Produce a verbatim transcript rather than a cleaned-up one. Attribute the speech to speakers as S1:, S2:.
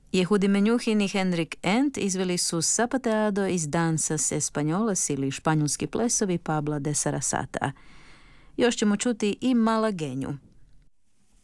S1: Jehudi Menjuhin i Henrik Ent izveli su Zapateado iz Danzas Españolas ili španjolski plesovi Pabla de Sarasata. Još ćemo čuti i Malagenju.